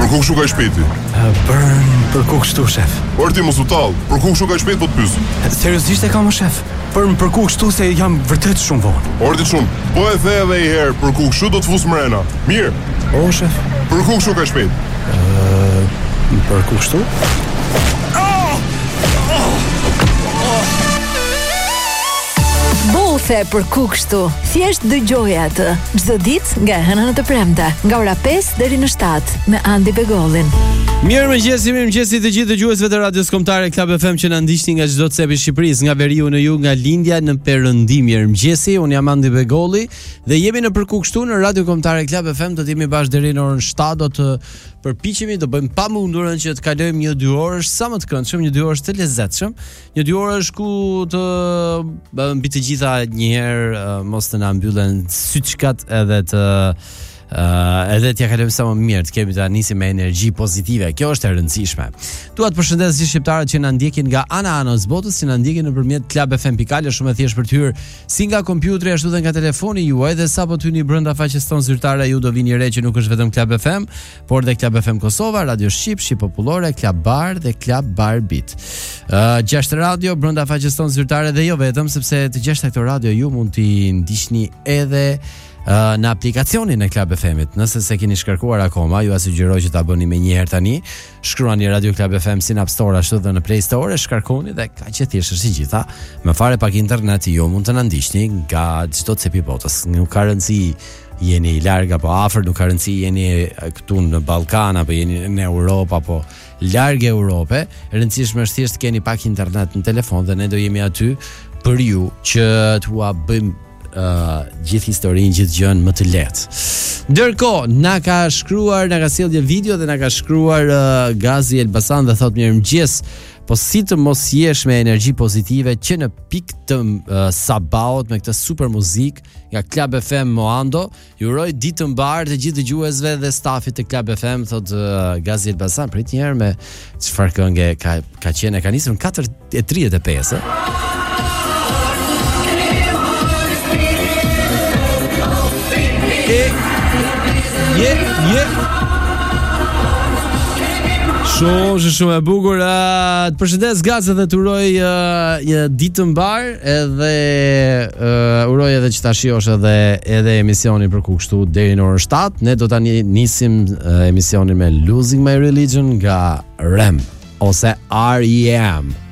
Për ku kështu ka shpejti? Për ku kështu, shef? Orti mos u tall, për ku kështu ka shpejt po të pyes? Seriozisht e kam, shef? Për ku kështu se jam vërtet shumë vonë. Orti shumë, po e the edhe një herë, për ku kështu do të fus mrena. Mirë. O, shef? Për ku kështu ka shpejt? Për ku kështu? Bothe për ku kështu. Thjesht dëgjoje atë çdo ditë nga e hëna në të premte, nga ora 5 deri në 7 me Andi Begollin. Mirëmëngjesi të gjithë dëgjuesve të radios kombëtare Club FM që na ndiqni nga çdo cep i Shqipërisë, nga veriu në jug, nga lindja në perëndim. Mirëmëngjesi, un jam Andi Begolli dhe jemi në Për ku kështu në radio kombëtare Club FM. Do të jemi bashkë deri në orën 7, do të përpiqemi të bëjmë pamundurën që të kalojmë 1-2 orësh sa më të këndshëm, 1-2 orësh të lezetshëm, 1-2 orësh ku të mbi të gjitha një herë mos të na mbyllen syçkat edhe t'ja kalojmë sa më mirë, të kemi të nisim me energji pozitive. Kjo është e rëndësishme. Dua të përshëndes gjithë shqiptarët që na ndjekin nga ana-anës botës, që na ndjekin nëpërmjet Club FM Pikale, shumë e thjeshtë për të hyrë si nga kompjuteri ashtu edhe nga telefoni juaj, dhe sapo të hyni brenda faqes tonë zyrtare ju do vini re që nuk është vetëm Club FM, por dhe Club FM Kosova, Radio Shqip, Shqip Popullore, Club Bar dhe Club Bar Beat. 6 radio brenda faqes tonë zyrtare dhe jo vetëm, sepse të 6 këto radio ju mund t'i ndiqni edhe në aplikacionin e Club FM-it. Nëse se keni shkarkuar akoma, ju sugjeroj që ta bëni me një herë tani. Shkruani Radio Club FM si në App Store ashtu dhe në Play Store, shkarkoni dhe ka që thjesht është i gjitha. Me fare pak internet ju mund të na ndiqni nga çdo cep i botës. Nuk ka rëndësi jeni larg apo afër, nuk ka rëndësi jeni këtu në Ballkan apo jeni në Europë apo larg Europe. E rëndësishme është thjesht keni pak internet në telefon dhe ne do jemi aty për ju që t'ua bëjmë gjithë historinë, gjithë gjën më të lehtë. Ndërkohë, na ka sjellë video dhe na ka shkruar Gazi Elbasan dhe thot mirëmëngjes, po si të mos jesh me energji pozitive që në pikë të sabaut me këtë super muzikë nga Club FM Moando. Ju uroj ditë të mbar të gjithë dëgjuesve dhe stafit të Club FM, thot Gazi Elbasan. Prit një herë, me çfarë këngë ka qenë, ka nisur në 4:35. Shumë e bukur. Të përshëndes Gaza dhe të uroj një ditë të mbar, edhe uroj edhe që ta shijosh edhe emisionin Për ku kështu deri në orën 7. Ne do ta nisim emisionin me Losing My Religion nga REM ose R.E.M.